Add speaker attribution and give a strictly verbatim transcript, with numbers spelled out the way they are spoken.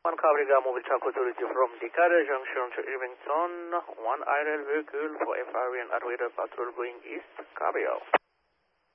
Speaker 1: One Cabriga Mobile Truck Authority from Decatur Junction to Irvington. One aerial vehicle for F R V and Arvada patrol going east. Cabriga.